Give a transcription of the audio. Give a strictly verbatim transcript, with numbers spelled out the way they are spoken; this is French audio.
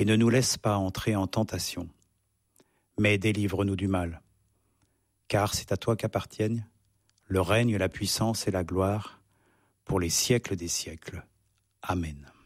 et ne nous laisse pas entrer en tentation. Mais délivre-nous du mal. Car c'est à toi qu'appartiennent le règne, la puissance et la gloire pour les siècles des siècles. Amen.